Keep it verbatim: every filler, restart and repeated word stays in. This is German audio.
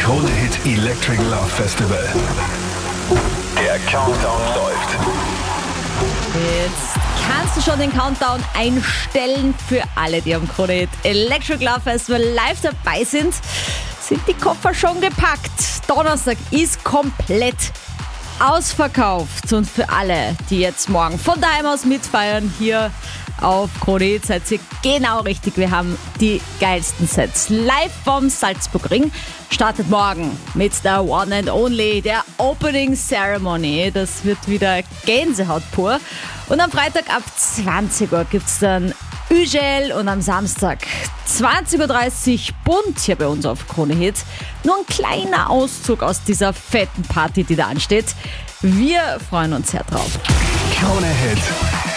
Krone-Hit Electric Love Festival. Der Countdown läuft. Jetzt kannst du schon den Countdown einstellen für alle, die am Krone-Hit Electric Love Festival live dabei sind. Sind die Koffer schon gepackt? Donnerstag ist komplett ausverkauft. Und für alle, die jetzt morgen von daheim aus mitfeiern, hier auf Krone-Hit seid ihr genau richtig. Wir haben die geilsten Sets. Live vom Salzburgring startet morgen mit der One and Only, der Opening Ceremony. Das wird wieder Gänsehaut pur. Und am Freitag ab zwanzig Uhr gibt es dann Ügel und am Samstag zwanzig Uhr dreißig bunt hier bei uns auf Krone-Hit. Nur ein kleiner Auszug aus dieser fetten Party, die da ansteht. Wir freuen uns sehr drauf. Krone-Hit